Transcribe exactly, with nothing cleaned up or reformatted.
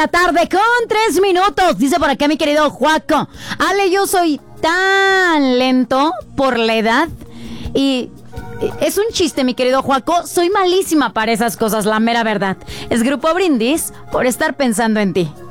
la tarde con tres minutos. Dice por acá mi querido Juaco. Ale, yo soy tan lento por la edad y... Es un chiste, mi querido Juaco. Soy malísima para esas cosas, la mera verdad. Es Grupo Brindis por estar pensando en ti.